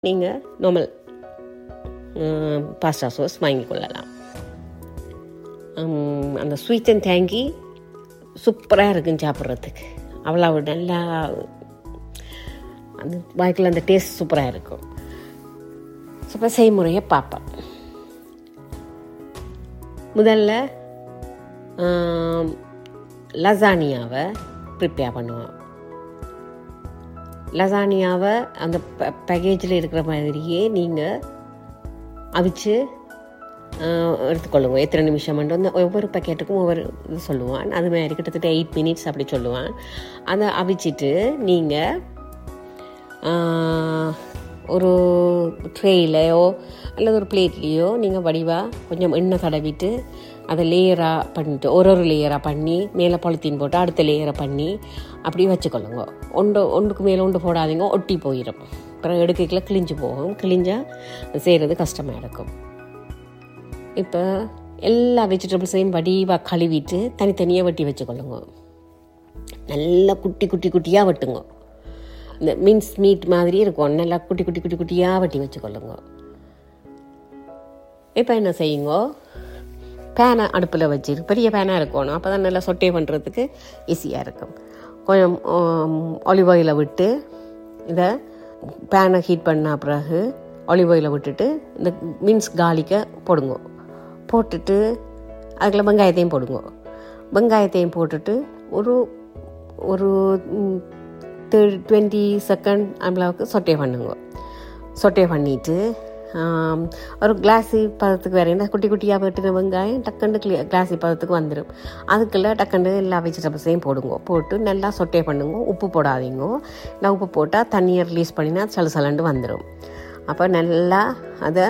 நீங்கள் normal pasta sous வாங்கிக்கொள்ளலாம். அந்த sweet and டேங்கி சூப்பராக இருக்குன்னு சாப்பிட்றதுக்கு. அவ்வளோ நல்லா அந்த வாய்க்கில் அந்த டேஸ்ட் சூப்பராக இருக்கும். சூப்பர் செய்முறையை பார்ப்பேன். முதல்ல லசானியாவை ப்ரிப்பேர் பண்ணுவேன். லசானியாவை அந்த பேக்கேஜில் இருக்கிற மாதிரியே நீங்கள் அவிச்சு எடுத்துக்கொள்ளுங்க. எத்தனை நிமிஷம் வந்து ஒவ்வொரு பேக்கெட்டுக்கும் ஒவ்வொரு இது சொல்லுவான். அது மாதிரி கிட்டத்தட்ட 8 minutes அப்படி சொல்லுவான். அதை அவிச்சிட்டு நீங்கள் ஒரு ட்ரேயிலையோ அல்லது ஒரு பிளேட்லேயோ நீங்கள் வடிவாக கொஞ்சம் எண்ணெய் தடவிட்டு அதை லேயராக பண்ணிட்டு ஒரு லேயராக பண்ணி மேலே பாலித்தீன் போட்டு அடுத்த லேயரை பண்ணி அப்படி வச்சுக்கொள்ளுங்க. ஒன்றுக்கு மேலே ஒன்று போடாதீங்க, ஒட்டி போயிடும். அப்புறம் எடுக்கல கிழிஞ்சு போகும். கிழிஞ்சால் செய்கிறது கஷ்டமாக இருக்கும். இப்போ எல்லா வெஜிடபிள்ஸையும் வடிவாக கழுவிட்டு தனித்தனியாக வெட்டி வச்சுக்கொள்ளுங்க. நல்லா குட்டி குட்டி குட்டியாக வெட்டுங்க. இந்த மின்ஸ் மீட் மாதிரி இருக்கும். நல்லா குட்டி குட்டி குட்டி குட்டியாக வெட்டி வச்சுக்கொள்ளுங்க. இப்போ என்ன செய்யுங்க, பேனை அடுப்பில் வச்சு பெரிய பேனாக இருக்கணும். அப்போ தான் நல்லா சொட்டே பண்ணுறதுக்கு ஈஸியாக இருக்கும். கொஞ்சம் ஆலிவ் ஆயிலை விட்டு இதை பேனை ஹீட் பண்ண பிறகு ஆலிவ் ஆயிலை விட்டுட்டு இந்த மின்ஸ் கார்லிக்கை போடுங்க. போட்டுட்டு அதுக்குள்ள வெங்காயத்தையும் போடுங்க. வெங்காயத்தையும் போட்டுட்டு ஒரு ஒரு 20 செகண்ட் அளவுக்கு சொட்டே பண்ணுங்க. சொட்டே பண்ணிவிட்டு ஒரு கிளாஸி பதத்துக்கு வேறு என்ன குட்டி குட்டியாக வெட்டின வெங்காயம் டக்குண்டு கிளாஸி பதத்துக்கு வந்துடும். அதுக்குள்ளே டக்குண்டு எல்லா வெஜிடபிள்ஸையும் போடுங்க. போட்டு நல்லா சொட்டே பண்ணுங்க. உப்பு போடாதீங்க. நான் உப்பு போட்டால் தண்ணியை ரிலீஸ் பண்ணினா சலசலண்டு வந்துடும். அப்போ நல்லா அதை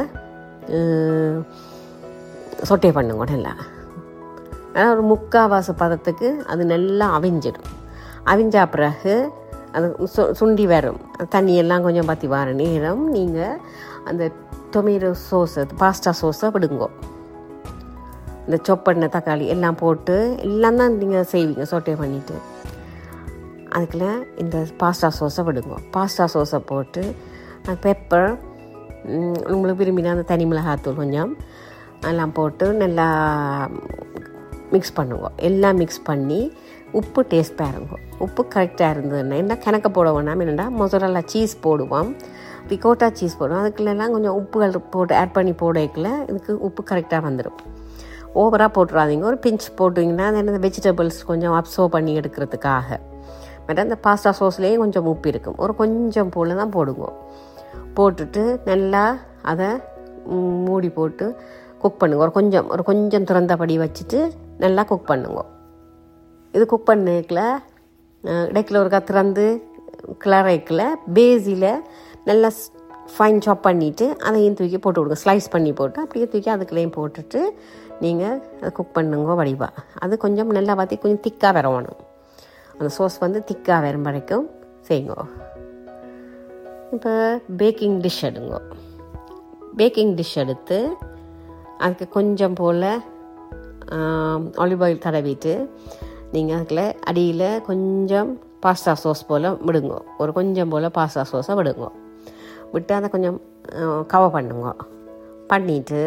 சொட்டே பண்ணுங்க. நல்லா ஒரு 3/4 பதத்துக்கு அது நல்லா அவிஞ்சிடும். அவிஞ்சா பிறகு அது சுண்டி வரும். தண்ணியெல்லாம் கொஞ்சம் பற்றி வர நேரம் நீங்கள் அந்த டொமேட்டோ சோஸை பாஸ்தா சோஸை விடுங்கோ. இந்த சொப்பண்ண தக்காளி எல்லாம் போட்டு எல்லாம் தான் நீங்கள் செய்வீங்க சொட்டே பண்ணிவிட்டு. அதுக்குள்ள இந்த பாஸ்தா சோஸை விடுங்கோ. பாஸ்தா சோஸை போட்டு பெப்பர் உங்களுக்கு விரும்பினா அந்த தனி மிளகாத்தூள் கொஞ்சம் எல்லாம் போட்டு நல்லா மிக்ஸ் பண்ணுங்க. எல்லாம் மிக்ஸ் பண்ணி உப்பு டேஸ்ட் பாருங்க. உப்பு கரெக்டாக இருந்ததுன்னா என்ன கணக்க போட வேணாம். என்னென்னா மொசரல்லா சீஸ் போடுவோம், ரிகோட்டா சீஸ் போடுவோம். அதுக்குள்ளெல்லாம் கொஞ்சம் உப்புகள் போட்டு ஆட் பண்ணி போடல இதுக்கு உப்பு கரெக்டாக வந்துடும். ஓவராக போட்டுறாதீங்க. ஒரு பிஞ்ச் போட்டிங்கன்னா அது வெஜிடபிள்ஸ் கொஞ்சம் அப்சர்வ் பண்ணி எடுக்கிறதுக்காக. பட் அந்த பாஸ்தா சோஸ்லேயே கொஞ்சம் உப்பு இருக்கும். ஒரு கொஞ்சம் போல் தான் போடுங்க. போட்டுட்டு நல்லா அதை மூடி போட்டு குக் பண்ணுங்க. ஒரு கொஞ்சம் திறந்தபடி வச்சுட்டு நல்லா குக் பண்ணுங்க. இது குக் பண்ணிக்கல இடைக்கில் ஒரு திறந்து கிளறைக்கில் பேஸில் நல்லா ஃபைன் சாப் பண்ணிவிட்டு அதையும் தூக்கி போட்டு விடுங்க. ஸ்லைஸ் பண்ணி போட்டு அப்படியே தூக்கி அதுக்குள்ளேயும் போட்டுட்டு நீங்கள் அதை குக் பண்ணுங்க வடிவாக. அது கொஞ்சம் நல்லா பார்த்து கொஞ்சம் திக்காக வரணும். அந்த சோஸ் வந்து திக்காக வரும் வரைக்கும் செய்யுங்க. இப்போ பேக்கிங் டிஷ் எடுங்க. பேக்கிங் டிஷ் எடுத்து அதுக்கு கொஞ்சம் போல் ஆலிவ் ஆயில் தடவிட்டு நீங்கள் அதில் அடியில் கொஞ்சம் பாஸ்தா சோஸ் போல் விடுங்க. ஒரு கொஞ்சம் போல் பாஸ்தா சோஸை விடுங்க. விட்டு அதை கொஞ்சம் கவர் பண்ணுங்க. பண்ணிவிட்டு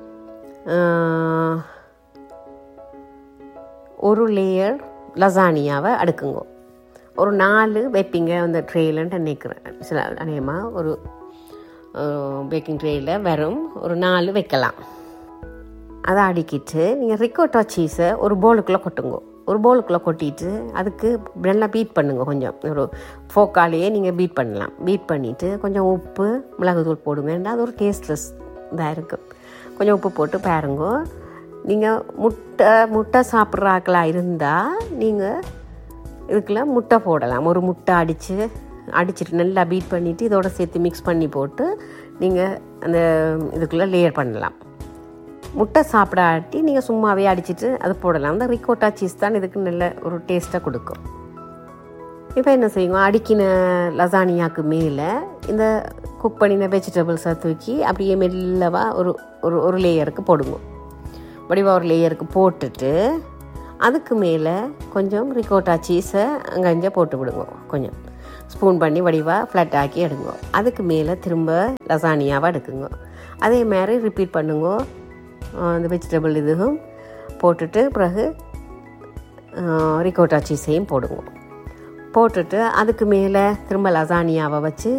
ஒரு லேயர் லசானியாவை அடுக்குங்க. ஒரு 4 வைப்பீங்க அந்த ட்ரேலன்ட்டு நினைக்கிறேன். சில அநேகமாக ஒரு பேக்கிங் ட்ரேயில் வெறும் ஒரு 4 வைக்கலாம். அதை அடுக்கிட்டு நீங்கள் ரிகோட்டா சீஸை ஒரு பவுலுக்குள்ளே கொட்டுங்க. ஒரு பவுலுக்குள்ளே கொட்டிட்டு அதுக்கு நல்லா பீட் பண்ணுங்க. கொஞ்சம் ஒரு ஃபோக்காலேயே நீங்கள் பீட் பண்ணலாம். பீட் பண்ணிவிட்டு கொஞ்சம் உப்பு மிளகுத்தூள் போடுங்க. ஏன்னா அது ஒரு டேஸ்ட்லெஸ் இதாக இருக்குது. கொஞ்சம் உப்பு போட்டு பாருங்க. நீங்கள் முட்டை சாப்பிட்றாக்களாக இருந்தால் நீங்கள் இதுக்குள்ள முட்டை போடலாம். ஒரு முட்டை அடிச்சிட்டு நல்லா பீட் பண்ணிவிட்டு இதோட சேர்த்து மிக்ஸ் பண்ணி போட்டு நீங்கள் அந்த இதுக்குள்ளே லேயர் பண்ணலாம். முட்டை சாப்பிடாட்டி நீங்கள் சும்மாவே அடிச்சிட்டு அது போடலாம். அந்த ரிகோட்டா சீஸ் தான் இதுக்கு நல்ல ஒரு டேஸ்ட்டாக கொடுக்கும். இப்போ என்ன செய்யுங்க, அடிக்கின லசானியாவுக்கு மேலே இந்த குக் பண்ணின வெஜிடபிள்ஸை தூக்கி அப்படியே மெல்லவாக ஒரு லேயருக்கு போடுங்க. வடிவாக ஒரு லேயருக்கு போட்டுட்டு அதுக்கு மேலே கொஞ்சம் ரிகோட்டா சீஸை அங்கே போட்டு விடுங்க. கொஞ்சம் ஸ்பூன் பண்ணி வடிவாக ஃப்ளட் ஆக்கி எடுங்க. அதுக்கு மேலே திரும்ப லசானியாவை எடுக்குங்க. அதே மாதிரி ரிப்பீட் பண்ணுங்க. அந்த வெஜிடபிள் இதுவும் போட்டுட்டு பிறகு ரிகோட்டா சீஸையும் போடுங்க. போட்டுட்டு அதுக்கு மேலே திரும்ப லசானியாவை வச்சு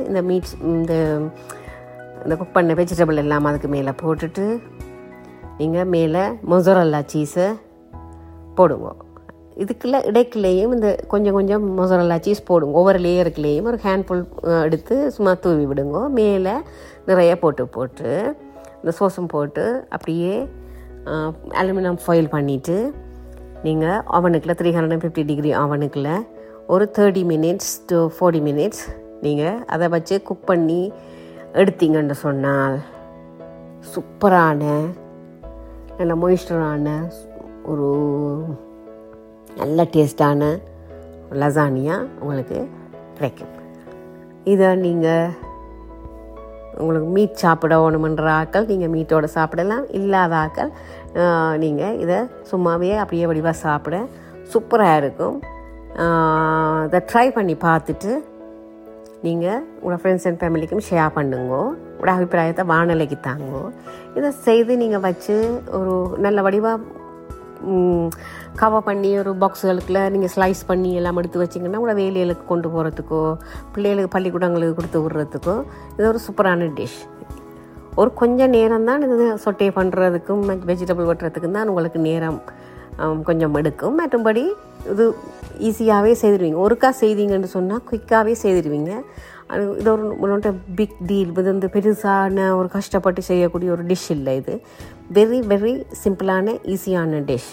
இந்த குக் பண்ண வெஜிடபிள் எல்லாம் அதுக்கு மேலே போட்டுட்டு நீங்கள் மேலே மொசரல்லா சீஸை போடுங்க. இதுக்குள்ள இடைக்குள்ளேயும் இந்த கொஞ்சம் கொஞ்சம் மொசரல்லா சீஸ் போடுங்க. ஒவ்வொரு லேயருக்குள்ளேயும் ஒரு ஹேண்ட்ஃபுல் எடுத்து சும்மா தூவி விடுங்க. மேலே நிறைய போட்டு இந்த சோஸும் போட்டு அப்படியே அலுமினியம் ஃபாயில் பண்ணிவிட்டு நீங்கள் அவனுக்குள்ள 350 டிகிரி அவனுக்குள்ள ஒரு 30 minutes to 40 minutes நீங்கள் அதை வச்சு குக் பண்ணி எடுத்தீங்கன்னு சொன்னால் சூப்பரான நல்ல மொய்ஸ்டரான ஒரு நல்ல டேஸ்டான லசானியா உங்களுக்கு கிடைக்கும். இதை நீங்கள் உங்களுக்கு மீட் சாப்பிட வேணுமென்ற ஆக்கள் நீங்கள் மீட்டோடு சாப்பிடலாம். இல்லாத ஆக்கள் நீங்கள் இதை சும்மாவே அப்படியே வடிவாக சாப்பிட சூப்பராக இருக்கும். இதை ட்ரை பண்ணி பார்த்துட்டு நீங்கள் உங்கள் ஃப்ரெண்ட்ஸ் அண்ட் ஃபேமிலிக்கும் ஷேர் பண்ணுங்க. உங்களோட அபிப்பிராயத்தை வானிலைக்கு தாங்க. இதை செய்து நீங்கள் வச்சு ஒரு நல்ல வடிவாக கவர் பண்ணி ஒரு பாக்ஸுகளுக்குள்ள நீங்கள் ஸ்லைஸ் பண்ணி எல்லாம் எடுத்து வச்சிங்கன்னா உங்களோட வேலைகளுக்கு கொண்டு போகிறதுக்கோ பிள்ளைகளுக்கு பள்ளிக்கூடங்களுக்கு கொடுத்து விடுறதுக்கோ இது ஒரு சூப்பரான டிஷ். ஒரு கொஞ்சம் நேரம் தான் இது சொட்டே பண்ணுறதுக்கும் வெஜிடபிள் வெட்டுறதுக்கும் தான் உங்களுக்கு நேரம் கொஞ்சம் எடுக்கும். மற்றபடி இது ஈஸியாகவே செய்திடுவீங்க. ஒருக்கா செய்தீங்கன்னு சொன்னால் குயிக்காகவே செய்திடுவீங்க. இது ஒரு பிக் டீல். இது வந்து பெருசான ஒரு கஷ்டப்பட்டு செய்யக்கூடிய ஒரு டிஷ் இல்லை. இது வெரி வெரி சிம்பிளான ஈஸியான டிஷ்.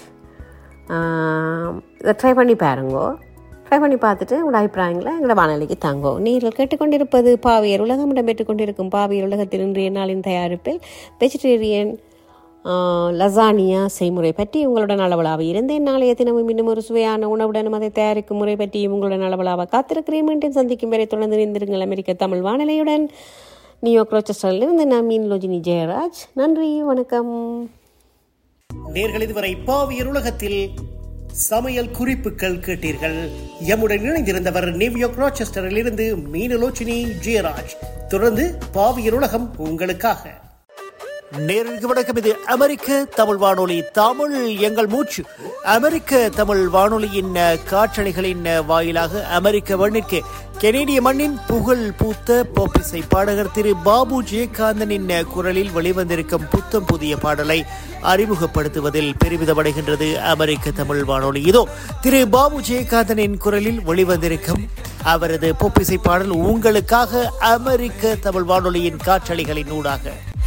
இதை ட்ரை பண்ணி பாருங்கோ. ட்ரை பண்ணி பார்த்துட்டு உங்களோட அபிப்பிராயங்களை எங்களோட வானொலிக்கு தாங்கோ. நீங்கள் கேட்டுக்கொண்டிருப்பது பாவியர் உலகம். இடம்பெற்றுக் கொண்டிருக்கும் பாவியர் உலகத்தில் இன்றைய நாளின் தயாரிப்பில் வெஜிடேரியன் லசானியா செய்முறை பற்றி உங்களுடன் அளவலாக இருந்தேன். நாளைய தினமும் இன்னும் ஒரு சுவையான உணவுடனும் அதை தயாரிக்கும் முறை பற்றியும் உங்களுடன் அளவலாக காத்திருக்கிறேன். மீண்டும் சந்திக்கும் வரை தொடர்ந்து இருந்திருங்கள் அமெரிக்க தமிழ் வானொலியுடன். நியூயார்க் ரோச்செஸ்டரிலிருந்து நான் மீனலோஜினி ஜெயராஜ். நன்றி, வணக்கம். நேர்கள் இதுவரை பாவியர் உலகத்தில் சமையல் குறிப்புகள் கேட்டீர்கள். எம்முடன் இணைந்திருந்தவர் நியூயார்க் ரோச்செஸ்டரில் இருந்து மீனலோஜினி ஜெயராஜ். தொடர்ந்து பாவியர் உலகம் உங்களுக்காக. நேருக்கு வணக்கம். இது அமெரிக்க தமிழ் வானொலி. தமிழ் எங்கள் மூச்சு. அமெரிக்க தமிழ் வானொலியின் காற்றலைகளின் வாயிலாக அமெரிக்க மண்ணிற்கு கெனேடிய மண்ணின் புகழ் பூத்த பாப் இசை பாடகர் திரு பாபு ஜெயகாந்தனின் குரலில் வெளிவந்திருக்கும் புத்தம் புதிய பாடலை அறிமுகப்படுத்துவதில் பெருமிதமடைகின்றது அமெரிக்க தமிழ் வானொலி. இதோ திரு பாபு ஜெயகாந்தனின் குரலில் வெளிவந்திருக்கும் அவரது பாப் இசை பாடல் உங்களுக்காக அமெரிக்க தமிழ் வானொலியின் காற்றலைகளின் ஊடாக.